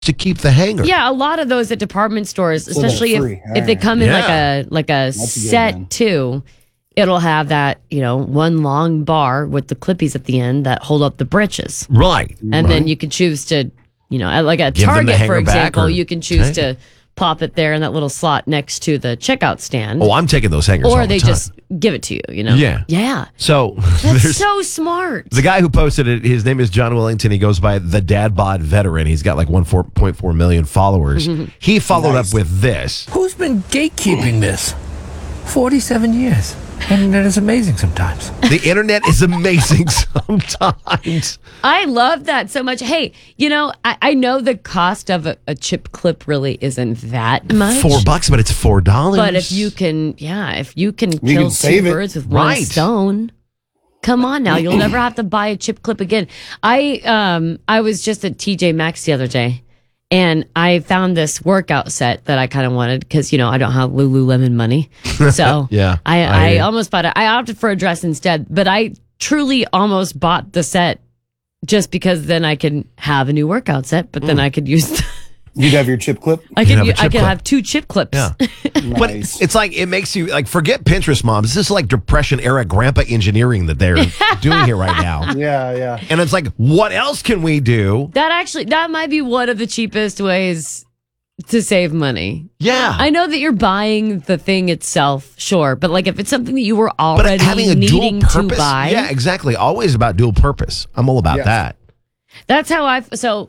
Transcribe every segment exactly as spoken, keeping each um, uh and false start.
to keep the hanger. Yeah, a lot of those at department stores, So especially they're if, free. if they Alright. come in Yeah. like a like a a good set one. too, it'll have that, you know, one long bar with the clippies at the end that hold up the britches. Right. And right. then you can choose to, you know, at like a Give them the Target, for hanger back example, or you can choose take to pop it there in that little slot next to the checkout stand. Oh, I'm taking those hangers all or the they time. just give it to you, you know? Yeah. Yeah. So That's there's so smart. the guy who posted it. His name is John Willington. He goes by the Dad Bod Veteran. He's got like one point four million followers. He followed Nice. up with this. Who's been gatekeeping this? forty-seven years. And that is amazing sometimes. The internet is amazing sometimes. I love that so much. Hey, you know, I, I know the cost of a, a chip clip really isn't that much. Four bucks, but it's four dollars. But if you can, yeah, if you can You kill can save two it. birds with one Right. stone, come on now, you'll never have to buy a chip clip again. I um I was just at T J Maxx the other day, and I found this workout set that I kind of wanted because you know I don't have Lululemon money, so Yeah, I I I, hear you. almost bought it. I opted for a dress instead, but I truly almost bought the set just because then I could have a new workout set, but then Mm. I could use. The, You'd have your chip clip. I You could have a u- I chip could clip. have two chip clips. Yeah. But Nice. it's like it makes you like forget Pinterest moms. This is like depression era grandpa engineering that they're doing here right now. Yeah, yeah. And it's like, what else can we do? That actually, that might be one of the cheapest ways to save money. Yeah. I know that you're buying the thing itself, sure, but like if it's something that you were but already having a needing dual purpose. to buy, Yeah, exactly. Always about dual purpose. I'm all about Yes. that. that's how I've. So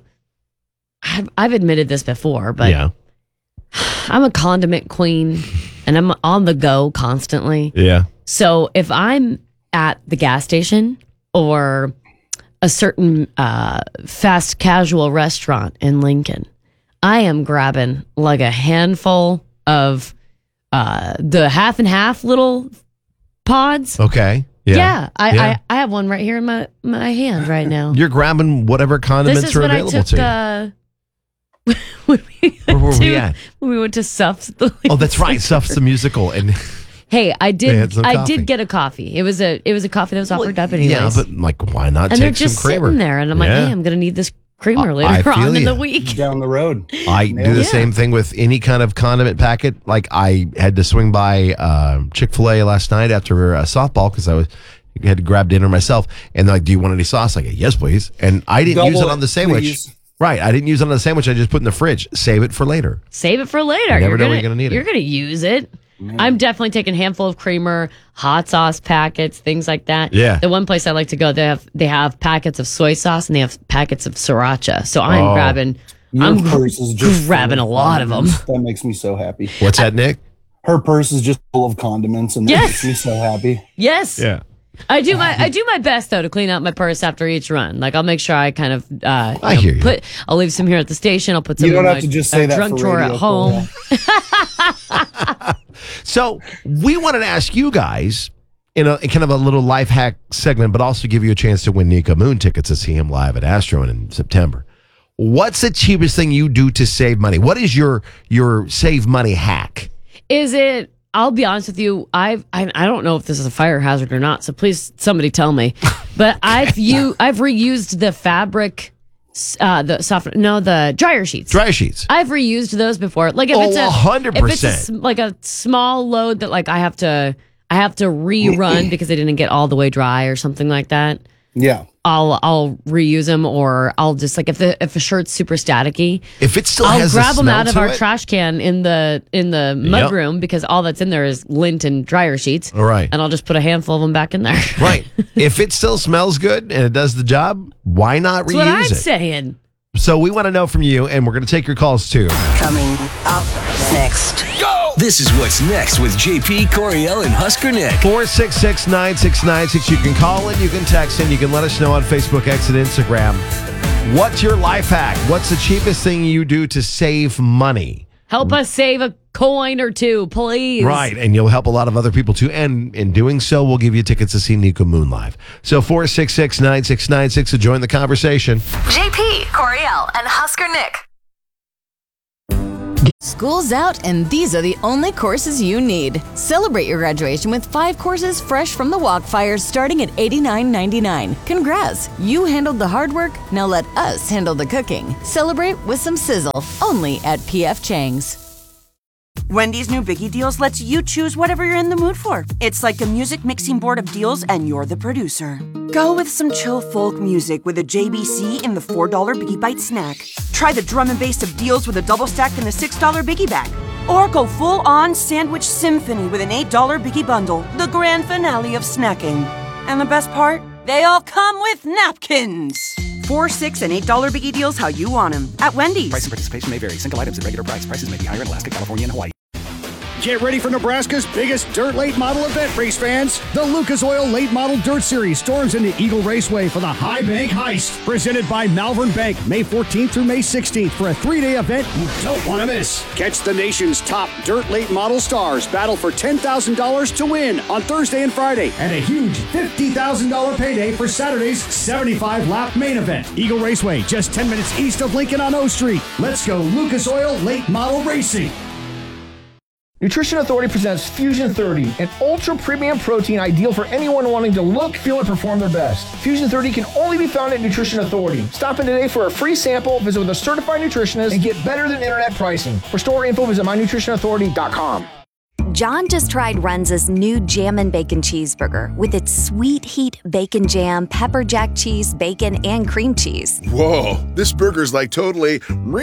I've, I've admitted this before, but yeah. I'm a condiment queen, and I'm on the go constantly. Yeah. So if I'm at the gas station or a certain uh, fast casual restaurant in Lincoln, I am grabbing like a handful of uh, the half and half little pods. Okay. Yeah. Yeah, I, Yeah. I I have one right here in my my hand right now. You're grabbing whatever This condiments is are what I available took to you. uh, when we Where were went we to- at? when we went to Suff's. Oh, that's right. Stuff's the musical. And Hey, I They had did. some I coffee. did get a coffee. It was a. It was a coffee that was offered up anyways. yeah, but like, why not and they're take just some creamer? sitting there, and I'm like, Yeah. hey, I'm gonna need this creamer I- later I feel on in the ya. week. Down the road. I do the Yeah. same thing with any kind of condiment packet. Like I had to swing by uh, Chick-fil-A last night after uh, softball because I was had to grab dinner myself, and they're like, "Do you want any sauce?" Like, yes, please. And I didn't use Double it on the it, sandwich. please. Right, I didn't use it on the sandwich. I just put in the fridge. Save it for later. Save it for later. You never you're know gonna, when you're gonna need it. You're gonna use it. I'm definitely taking a handful of creamer, hot sauce packets, things like that. Yeah. The one place I like to go, they have they have packets of soy sauce and they have packets of sriracha. So I'm Oh. grabbing. Your I'm purse is just grabbing full a of lot of them. condiments. That makes me so happy. What's that, Nick? Her purse is just full of condiments, and that Yes. makes me so happy. Yes. I do my I do my best though to clean out my purse after each run. Like I'll make sure I kind of uh, I know, hear you. put I'll leave some here at the station. I'll put some You in don't my have to just say uh, that drunk for drawer radio, at home. Cole. So we wanted to ask you guys in a in kind of a little life hack segment, but also give you a chance to win Nico Moon tickets to see him live at Astro in September. What's the cheapest thing you do to save money? What is your your save money hack? Is it? I'll be honest with you. I've I, I don't know if this is a fire hazard or not. So please somebody tell me. But I've you I've reused the fabric, uh, the soft no the dryer sheets. Dryer sheets. I've reused those before. Like if Oh, it's a one hundred if it's a, percent. s- like a small load that like I have to I have to rerun because they didn't get all the way dry or something like that. Yeah. I'll I'll reuse them or I'll just like if the if a shirt's super staticky, If it still I'll has grab a them smell out of to our it, trash can in the in the Yep. mudroom because all that's in there is lint and dryer sheets. All right. And I'll just put a handful of them back in there. Right. If it still smells good and it does the job, why not That's what I'm reuse it? saying. So we want to know from you, and we're going to take your calls too. Coming up next. This is what's next with J P, Coriel, and Husker Nick. four six six, nine six nine six. You can call in, you can text in, you can let us know on Facebook, X, and Instagram. What's your life hack? What's the cheapest thing you do to save money? Help us save a coin or two, please. Right, and you'll help a lot of other people too. And in doing so, we'll give you tickets to see Nico Moon live. So four six six, nine six nine six to join the conversation. J P, Coriel, and Husker Nick. School's out, and these are the only courses you need. Celebrate your graduation with five courses fresh from the Walkfires starting at eighty-nine ninety-nine. Congrats, you handled the hard work, now let us handle the cooking. Celebrate with some sizzle, only at P F Chang's. Wendy's new Biggie Deals lets you choose whatever you're in the mood for. It's like a music mixing board of deals, and you're the producer. Go with some chill folk music with a J B C in the four dollar Biggie Bite snack. Try the drum and bass of deals with a double stack in the six dollar Biggie Bag. Or go full-on sandwich symphony with an eight dollar Biggie Bundle, the grand finale of snacking. And the best part? They all come with napkins. Four, six, and eight dollar Biggie Deals how you want them at Wendy's. Price and participation may vary. Single items at regular price. Prices may be higher in Alaska, California, and Hawaii. Get ready for Nebraska's biggest dirt late model event, race fans. The Lucas Oil Late Model Dirt Series storms into Eagle Raceway for the High Bank Heist. Presented by Malvern Bank, May fourteenth through May sixteenth for a three-day event you don't want to miss. Catch the nation's top dirt late model stars battle for ten thousand dollars to win on Thursday and Friday. And a huge fifty thousand dollars payday for Saturday's seventy-five lap main event. Eagle Raceway, just ten minutes east of Lincoln on O Street. Let's go Lucas Oil Late Model Racing. Nutrition Authority presents Fusion thirty, an ultra premium protein ideal for anyone wanting to look, feel, and perform their best. Fusion thirty can only be found at Nutrition Authority. Stop in today for a free sample, visit with a certified nutritionist, and get better than internet pricing. For store info, visit my nutrition authority dot com. John just tried Runza's new Jammin' Bacon Cheeseburger with its sweet heat bacon jam, pepper jack cheese, bacon, and cream cheese. Whoa, this burger's like totally...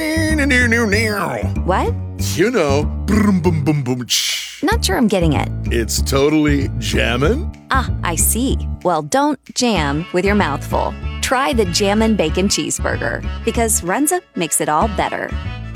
What? You know, boom, boom, boom, boom. Not sure I'm getting it. It's totally jammin'? Ah, I see. Well, don't jam with your mouth full. Try the Jammin' Bacon Cheeseburger, because Runza makes it all better.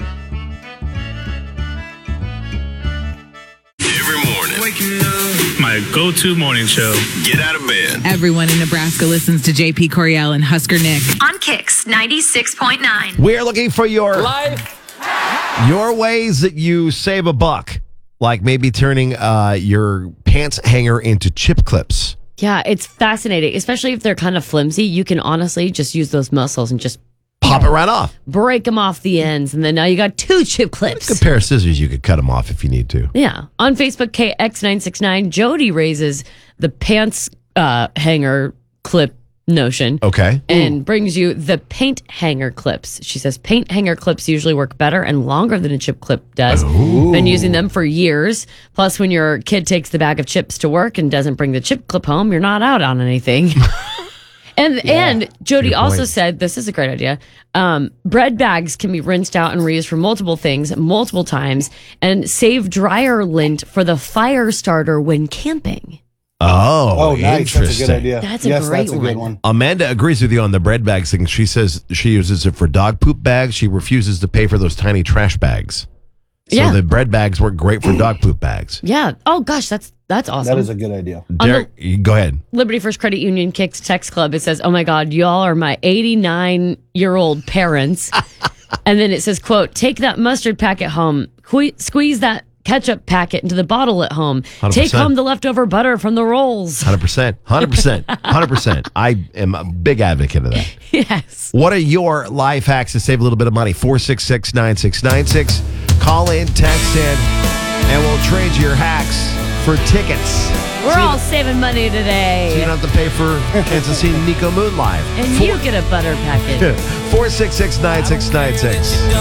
Every morning. Waking up. My go-to morning show. Get out of bed. Everyone in Nebraska listens to J P Coriel and Husker Nick. On Kicks ninety-six point nine. We're looking for your Life. your ways that you save a buck, like maybe turning uh, your pants hanger into chip clips. Yeah, it's fascinating, especially if they're kind of flimsy. You can honestly just use those muscles and just pop it right off. Break them off the ends, and then now you got two chip clips. Like a pair of scissors, you could cut them off if you need to. Yeah. On Facebook, K X nine six nine, Jody raises the pants uh, hanger clip notion. Okay. And Ooh. brings you the paint hanger clips. She says paint hanger clips usually work better and longer than a chip clip does. Ooh. Been using them for years. Plus, when your kid takes the bag of chips to work and doesn't bring the chip clip home, you're not out on anything. And Yeah. and Jody Good also point. said, this is a great idea, um, bread bags can be rinsed out and reused for multiple things multiple times and save dryer lint for the fire starter when camping. Oh, Oh, nice. interesting. That's a good idea. That's a yes, great that's a good one. one. Amanda agrees with you on the bread bags thing. She says she uses it for dog poop bags. She refuses to pay for those tiny trash bags. So Yeah. the bread bags work great for dog poop bags. Yeah. Oh, gosh, that's that's awesome. That is a good idea. Derek, you- go ahead. Liberty First Credit Union Kicks Text Club. It says, oh my God, y'all are my eighty-nine-year-old parents. And then it says, quote, take that mustard packet home, que- squeeze that ketchup packet into the bottle at home, one hundred take percent. home the leftover butter from the rolls. one hundred percent. one hundred percent. one hundred percent. I am a big advocate of that. Yes. What are your life hacks to save a little bit of money? four six six, nine six nine six. Call in, text in, and we'll trade you your hacks for tickets. We're all saving money So you today. don't have to pay for Kansas City Nico Moon Live. And you get a butter packet. four six six, nine six nine six.